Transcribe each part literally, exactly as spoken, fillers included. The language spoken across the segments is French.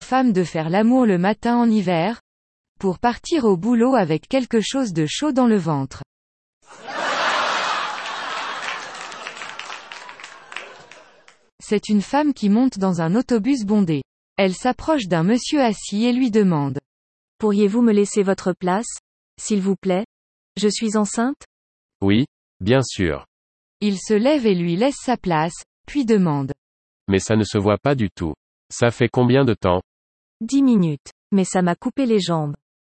femme de faire l'amour le matin en hiver, pour partir au boulot avec quelque chose de chaud dans le ventre. C'est une femme qui monte dans un autobus bondé. Elle s'approche d'un monsieur assis et lui demande: Pourriez-vous me laisser votre place, s'il vous plaît? Je suis enceinte? Oui, bien sûr. Il se lève et lui laisse sa place, puis demande: Mais ça ne se voit pas du tout. Ça fait combien de temps? Dix minutes. Mais ça m'a coupé les jambes.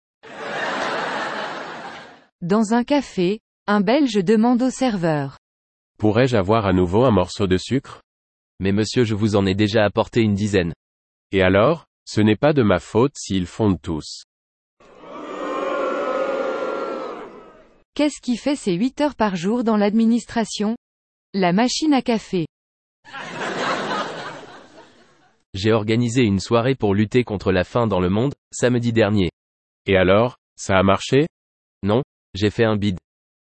Dans un café, un Belge demande au serveur: Pourrais-je avoir à nouveau un morceau de sucre? Mais monsieur, je vous en ai déjà apporté une dizaine. Et alors, ce n'est pas de ma faute s'ils fondent tous. Qu'est-ce qui fait ses huit heures par jour dans l'administration? La machine à café. J'ai organisé une soirée pour lutter contre la faim dans le monde, samedi dernier. Et alors, ça a marché? Non, j'ai fait un bide.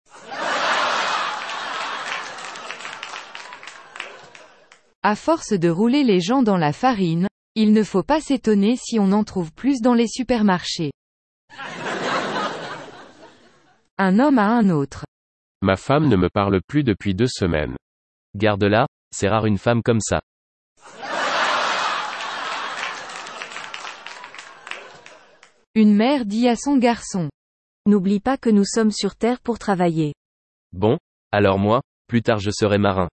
À force de rouler les gens dans la farine, il ne faut pas s'étonner si on en trouve plus dans les supermarchés. Un homme à un autre. Ma femme ne me parle plus depuis deux semaines. Garde-la, c'est rare une femme comme ça. Une mère dit à son garçon: N'oublie pas que nous sommes sur Terre pour travailler. Bon, alors moi, plus tard je serai marin.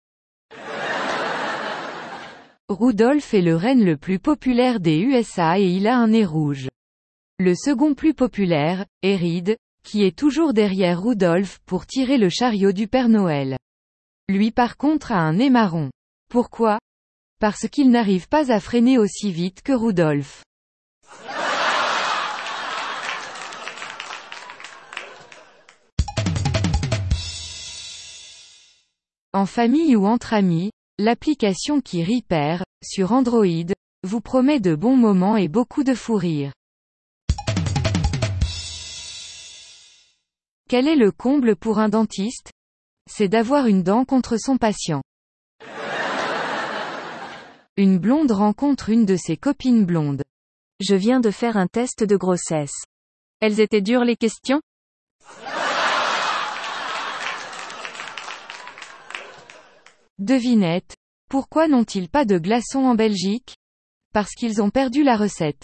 Rudolph est le renne le plus populaire des U S A et il a un nez rouge. Le second plus populaire, est Reed, qui est toujours derrière Rudolph pour tirer le chariot du Père Noël. Lui par contre a un nez marron. Pourquoi? Parce qu'il n'arrive pas à freiner aussi vite que Rudolph. En famille ou entre amis, l'application qui Repair, sur Android, vous promet de bons moments et beaucoup de fou rire. Quel est le comble pour un dentiste? C'est d'avoir une dent contre son patient. Une blonde rencontre une de ses copines blondes. Je viens de faire un test de grossesse. Elles étaient dures les questions? Devinette. Pourquoi n'ont-ils pas de glaçons en Belgique? Parce qu'ils ont perdu la recette.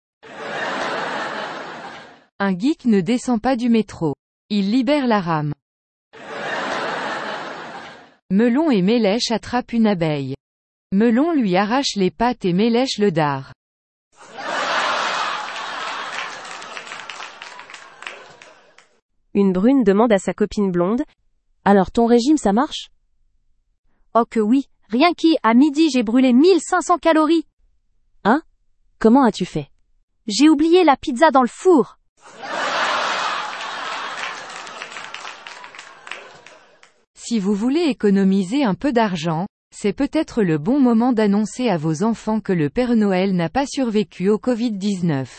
Un geek ne descend pas du métro. Il libère la rame. Melon et Mélèche attrapent une abeille. Melon lui arrache les pattes et Mélèche le dard. Une brune demande à sa copine blonde: Alors ton régime ça marche? Oh que oui, rien qu'à à midi j'ai brûlé mille cinq cents calories. Hein? Comment as-tu fait? J'ai oublié la pizza dans le four. Si vous voulez économiser un peu d'argent, c'est peut-être le bon moment d'annoncer à vos enfants que le Père Noël n'a pas survécu au covid dix-neuf.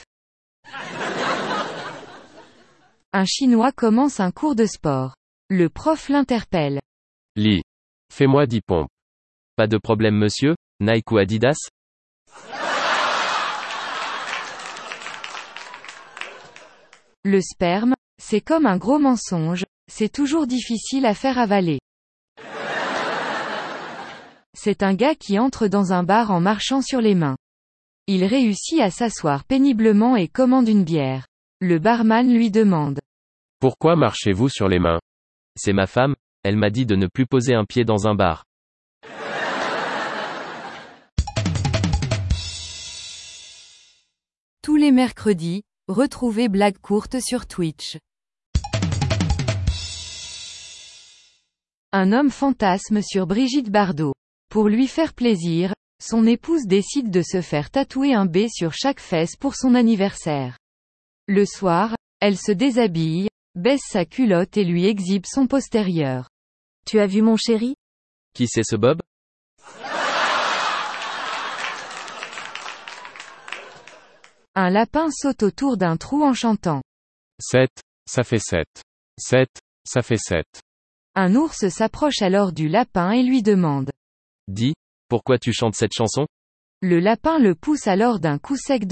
Un Chinois commence un cours de sport. Le prof l'interpelle. Lee. Fais-moi dix pompes. Pas de problème monsieur, Nike ou Adidas? Le sperme, c'est comme un gros mensonge, c'est toujours difficile à faire avaler. C'est un gars qui entre dans un bar en marchant sur les mains. Il réussit à s'asseoir péniblement et commande une bière. Le barman lui demande: Pourquoi marchez-vous sur les mains? C'est ma femme, elle m'a dit de ne plus poser un pied dans un bar. Tous les mercredis, retrouvez Blague courte sur Twitch. Un homme fantasme sur Brigitte Bardot. Pour lui faire plaisir, son épouse décide de se faire tatouer un B sur chaque fesse pour son anniversaire. Le soir, elle se déshabille, baisse sa culotte et lui exhibe son postérieur. Tu as vu mon chéri? Qui c'est ce Bob? Un lapin saute autour d'un trou en chantant. sept, ça fait sept. sept, ça fait sept. Un ours s'approche alors du lapin et lui demande: Dis, pourquoi tu chantes cette chanson? Le lapin le pousse alors d'un coup sec